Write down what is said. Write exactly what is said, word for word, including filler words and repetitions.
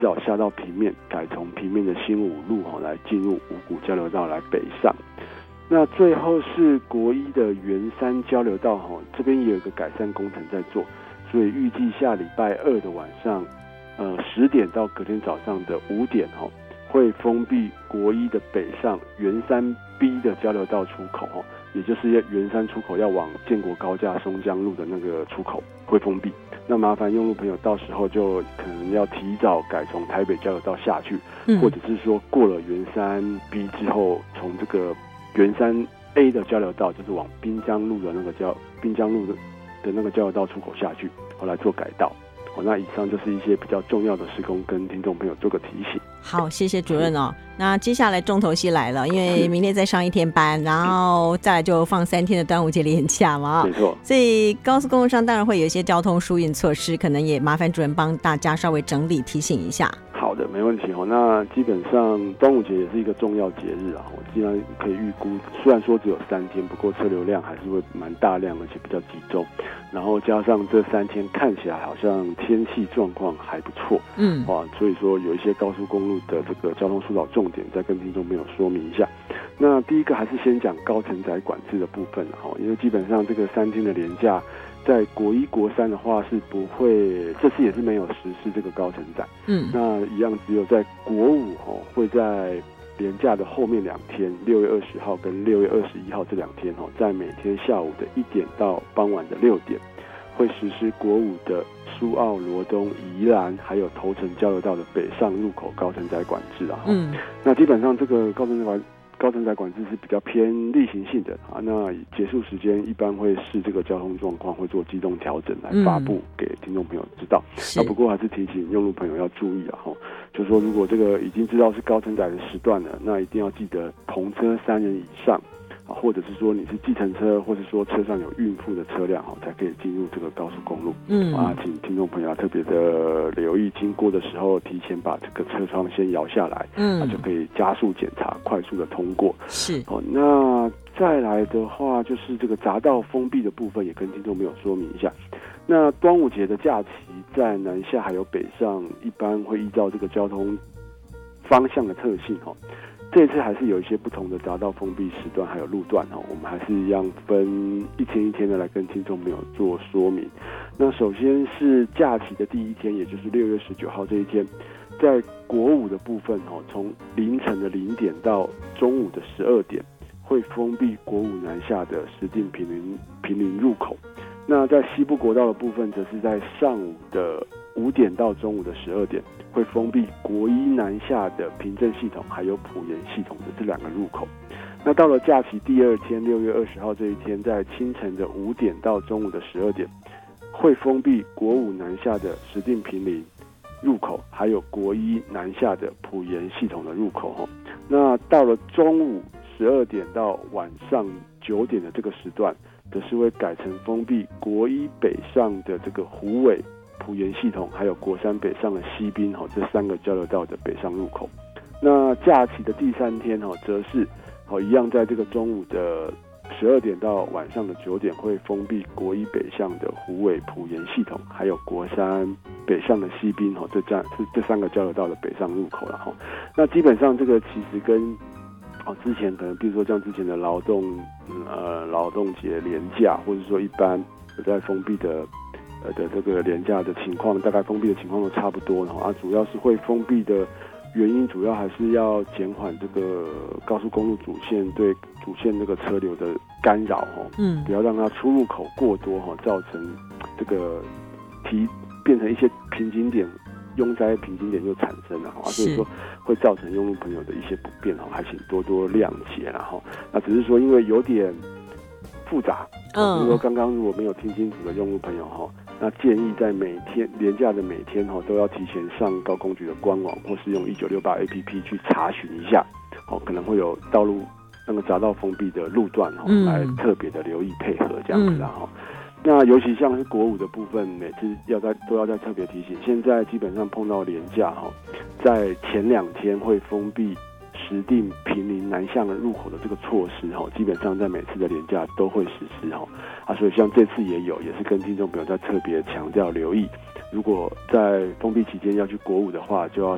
早下到平面，改从平面的新五路来进入五股交流道来北上。那最后是国一的圆山交流道，这边也有一个改善工程在做，所以预计下礼拜二的晚上，呃十点到隔天早上的五点，会封闭国一的北上圆山 B 的交流道出口，也就是圆山出口要往建国高架松江路的那个出口会封闭。那麻烦用路朋友到时候就可能要提早改从台北交流道下去，嗯、或者是说过了圆山 B 之后，从这个圆山 A 的交流道，就是往滨江路的那个交滨江路的的那个交流道出口下去，后来做改道。好，那以上就是一些比较重要的施工，跟听众朋友做个提醒。 好，谢谢主任哦。那接下来重头戏来了，因为明天再上一天班，然后再来就放三天的端午节连假嘛。 没错。 所以高速公路上当然会有一些交通疏运措施，可能也麻烦主任帮大家稍微整理提醒一下。 好的，没问题哦。那基本上端午节也是一个重要节日啊，我既然可以预估，虽然说只有三天，不过车流量还是会蛮大量，而且比较集中。然后加上这三天看起来好像天气状况还不错，嗯，哇，所以说有一些高速公路的这个交通疏导重点，再跟听众朋友说明一下。那第一个还是先讲高承载管制的部分哈，因为基本上这个三天的连假，在国一国三的话是不会，这次也是没有实施这个高承载，嗯，那一样只有在国五哈会在连假的后面两天，六月二十号跟六月二十一号这两天，在每天下午的一点到傍晚的六点，会实施国五的苏澳、罗东、宜兰还有头城交流道的北上入口高承载管制啊。嗯，那基本上这个高承载管高承载管制是比较偏例行性的啊。那结束时间一般会视这个交通状况，会做机动调整来发布给听众朋友知道。那、嗯、不过还是提醒用路朋友要注意啊，哈。就是说，如果这个已经知道是高承载的时段了，那一定要记得同车三人以上啊，或者是说你是计程车，或者说车上有孕妇的车辆哈，才可以进入这个高速公路。嗯啊，请听众朋友特别的留意，经过的时候提前把这个车窗先摇下来，嗯，就可以加速检查，快速的通过。 是哦，那再来的话，就是这个匝道封闭的部分，也跟听众朋友说明一下。那端午节的假期在南下还有北上，一般会依照这个交通方向的特性哈，这次还是有一些不同的匝道封闭时段还有路段哈，我们还是一样分一天一天的来跟听众朋友做说明。那首先是假期的第一天，也就是六月十九号这一天，在国五的部分哈，从凌晨的零点到中午的十二点，会封闭国五南下的石碇坪林坪林入口。那在西部国道的部分，则是在上午的五点到中午的十二点，会封闭国一南下的平镇系统还有埔盐系统的这两个入口。那到了假期第二天，六月二十号这一天，在清晨的五点到中午的十二点，会封闭国五南下的石碇坪林入口，还有国一南下的埔盐系统的入口。那到了中午十二点到晚上九点的这个时段，则是会改成封闭国一北上的这个虎尾、埔盐系统，还有国三北上的西滨这三个交流道的北上入口。那假期的第三天则是一样在这个中午的十二点到晚上的九点，会封闭国一北向的虎尾、埔盐系统，还有国三北向的西滨这站是这三个交流道的北上入口了哈。那基本上这个其实跟哦，之前可能比如说像之前的劳动呃劳动节连假，或者说一般有在封闭的呃的这个连假的情况，大概封闭的情况都差不多了啊。主要是会封闭的原因，主要还是要减缓这个高速公路主线对主线这个车流的干扰哈，嗯，不要让它出入口过多哈，造成这个提变成一些瓶颈点。拥塞瓶颈点就产生了，所以说会造成用路朋友的一些不便，还请多多谅解啦。那只是说因为有点复杂，嗯，比如说刚刚如果没有听清楚的用路朋友，那建议在每天连假的每天都要提前上高公局的官网，或是用一九六八 A P P 去查询一下，可能会有道路那个匝道封闭的路段，嗯，来特别的留意配合这样子啦。嗯，那尤其像是国五的部分，每次要在都要再特别提醒。现在基本上碰到连假哈，在前两天会封闭石碇坪林南向的入口的这个措施哈，基本上在每次的连假都会实施哈。啊，所以像这次也有，也是跟听众朋友在特别强调留意，如果在封闭期间要去国五的话，就要